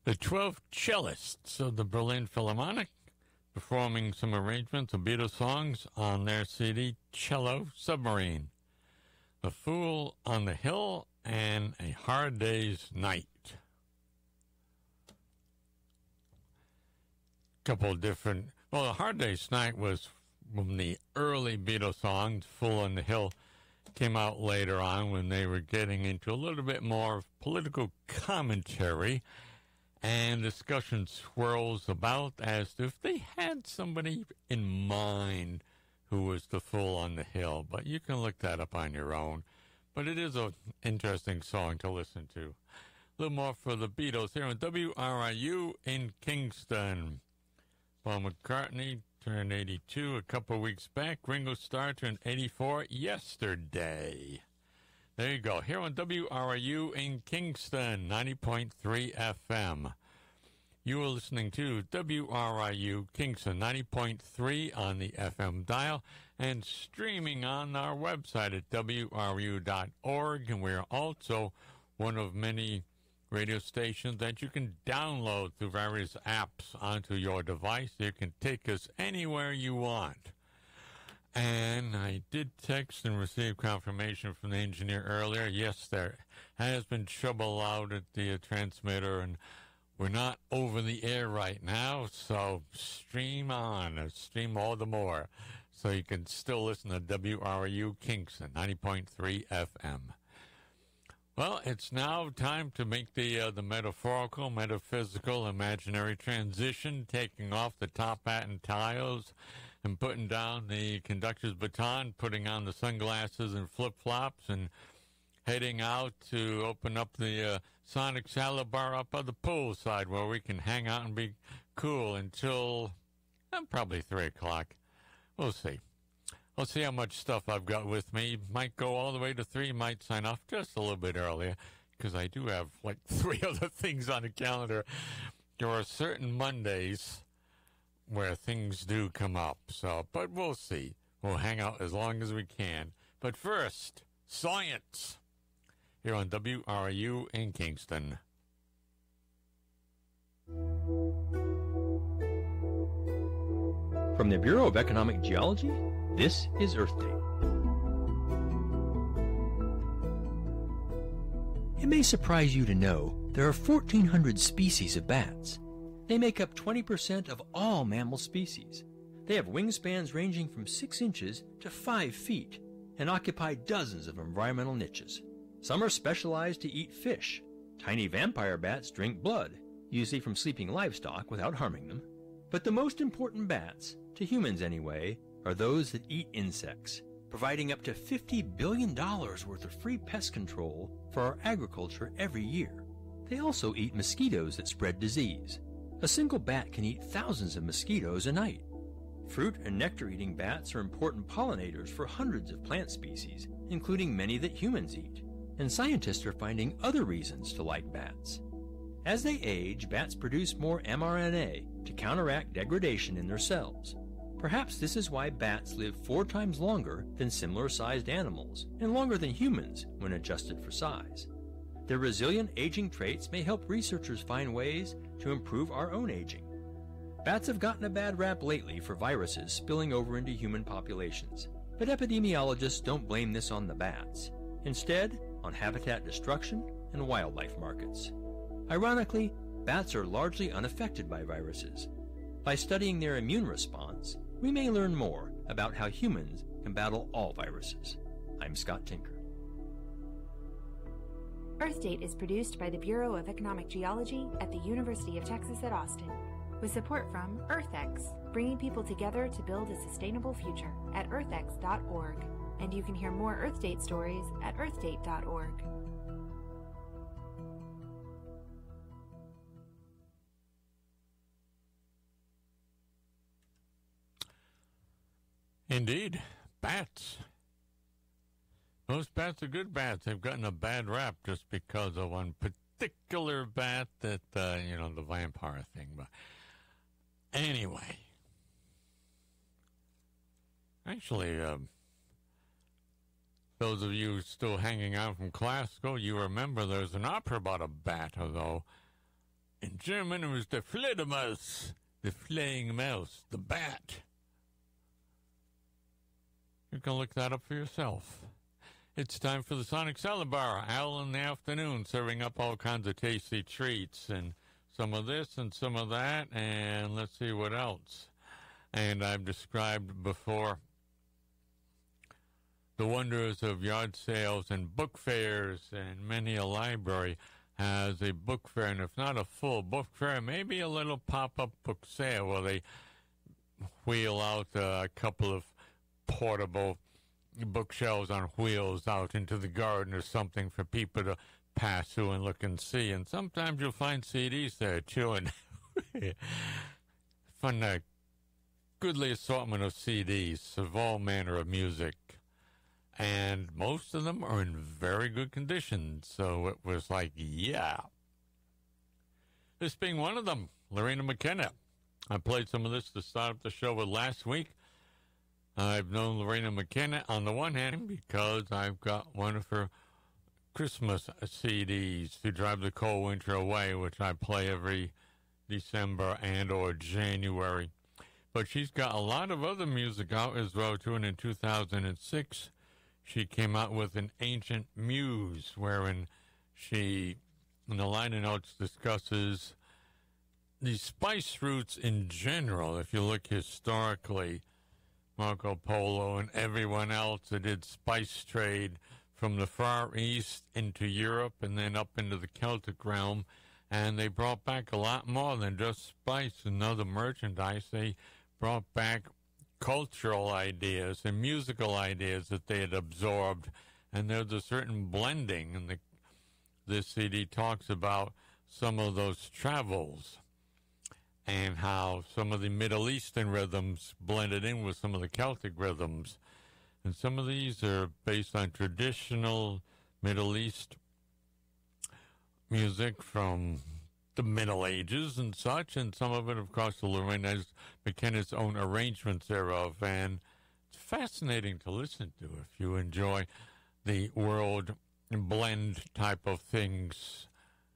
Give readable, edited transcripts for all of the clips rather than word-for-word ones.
The 12 cellists of the Berlin Philharmonic performing some arrangements of Beatles songs on their CD Cello Submarine, The Fool on the Hill, and A Hard Day's Night. Couple of different, well, A Hard Day's Night was from the early Beatles songs. Fool on the Hill came out later on when they were getting into a little bit more political commentary, and discussion swirls about as to if they had somebody in mind who was the fool on the hill. But you can look that up on your own. But it is an interesting song to listen to. A little more for the Beatles here on WRIU in Kingston. Paul McCartney turned 82 a couple of weeks back. Ringo Starr turned 84 yesterday. There you go. Here on WRIU in Kingston, 90.3 FM. You are listening to WRIU Kingston, 90.3 on the FM dial, and streaming on our website at WRU.org. And we are also one of many radio stations that you can download through various apps onto your device. You can take us anywhere you want. And I did text and receive confirmation from the engineer earlier. Yes, there has been trouble out at the transmitter, and we're not over the air right now, so stream on, or stream all the more, so you can still listen to WRU Kingston, 90.3 FM. Well, it's now time to make the metaphorical, metaphysical, imaginary transition, taking off the top hat and tiles, and putting down the conductor's baton, putting on the sunglasses and flip-flops, and heading out to open up the Sonic Salad Bar up at the poolside where we can hang out and be cool until probably 3 o'clock. We'll see. We'll see how much stuff I've got with me. Might go all the way to 3, might sign off just a little bit earlier, because I do have like 3 other things on the calendar. There are certain Mondays where things do come up. So, but we'll see. We'll hang out as long as we can. But first, science here on WRU in Kingston. From the Bureau of Economic Geology, this is Earth Day. It may surprise you to know there are 1,400 species of bats. They make up 20% of all mammal species. They have wingspans ranging from 6 inches to 5 feet and occupy dozens of environmental niches. Some are specialized to eat fish. Tiny vampire bats drink blood, usually from sleeping livestock without harming them. But the most important bats, to humans anyway, are those that eat insects, providing up to $50 billion worth of free pest control for our agriculture every year. They also eat mosquitoes that spread disease. A single bat can eat thousands of mosquitoes a night. Fruit and nectar-eating bats are important pollinators for hundreds of plant species, including many that humans eat. And scientists are finding other reasons to like bats. As they age, bats produce more mRNA to counteract degradation in their cells. Perhaps this is why bats live 4 times longer than similar-sized animals, and longer than humans when adjusted for size. Their resilient aging traits may help researchers find ways to improve our own aging. Bats have gotten a bad rap lately for viruses spilling over into human populations, but epidemiologists don't blame this on the bats. Instead, on habitat destruction and wildlife markets. Ironically, bats are largely unaffected by viruses. By studying their immune response, we may learn more about how humans can battle all viruses. I'm Scott Tinker. Earth Date is produced by the Bureau of Economic Geology at the University of Texas at Austin, with support from EarthX, bringing people together to build a sustainable future at earthx.org. And you can hear more Earth Date stories at earthdate.org. Indeed, bats. Most bats are good bats. They've gotten a bad rap just because of one particular bat that, the vampire thing. But anyway, actually, those of you still hanging out from classical, you remember there's an opera about a bat, although In German, it was the Fledermaus, the flying mouse, the bat. You can look that up for yourself. It's time for the Sonic Salad Bar. Al in the afternoon, serving up all kinds of tasty treats and some of this and some of that, and let's see what else. And I've described before the wonders of yard sales and book fairs, and many a library has a book fair, and if not a full book fair, maybe a little pop-up book sale where they wheel out a couple of portable bookshelves on wheels out into the garden or something for people to pass through and look and see. And sometimes you'll find CDs there too, and fun, goodly assortment of CDs of all manner of music. And most of them are in very good condition. So it was like, yeah. This being one of them, Lorena McKenna. I played some of this to start up the show with last week. I've known Lorena McKenna on the one hand because I've got one of her Christmas CDs, To Drive the Cold Winter Away, which I play every December and or January. But she's got a lot of other music out as well, too. And in 2006, she came out with An Ancient Muse, wherein she, in the liner notes, discusses the spice routes in general. If you look historically, Marco Polo and everyone else that did spice trade from the Far East into Europe and then up into the Celtic realm, and they brought back a lot more than just spice and other merchandise. They brought back cultural ideas and musical ideas that they had absorbed, and there's a certain blending, and this CD talks about some of those travels and how some of the Middle Eastern rhythms blended in with some of the Celtic rhythms. And some of these are based on traditional Middle East music from the Middle Ages and such, and some of it, of course, Lorena McKenna's own arrangements thereof. And it's fascinating to listen to if you enjoy the world blend type of things.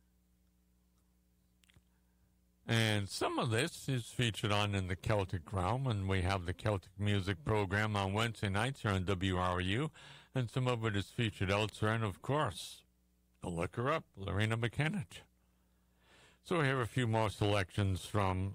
And some of this is featured on In the Celtic Realm, and we have the Celtic Music program on Wednesday nights here on WRU, and some of it is featured elsewhere, and of course, look her up, Lorena McKenna. So here are a few more selections from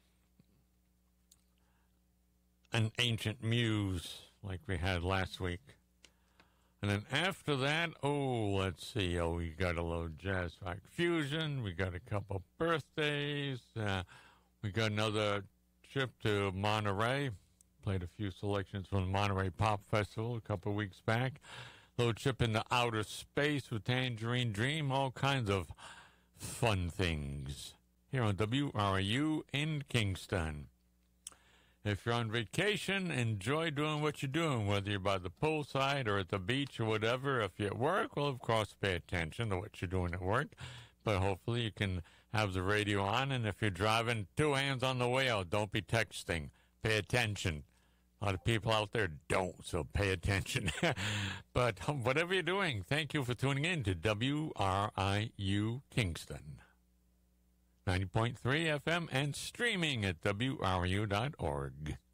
An Ancient Muse, like we had last week. And then after that, let's see. We got a little jazz rock fusion. We got a couple birthdays. We got another trip to Monterey. Played a few selections from the Monterey Pop Festival a couple of weeks back. Little trip into outer space with Tangerine Dream. All kinds of fun things here on WRU in Kingston. If you're on vacation, enjoy doing what you're doing, whether you're by the poolside or at the beach or whatever. If you're at work, well, of course, pay attention to what you're doing at work. But hopefully you can have the radio on. And if you're driving, 2 hands on the wheel. Don't be texting. Pay attention. A lot of people out there don't, so pay attention. But whatever you're doing, thank you for tuning in to WRIU Kingston. 90.3 FM and streaming at WRU.org.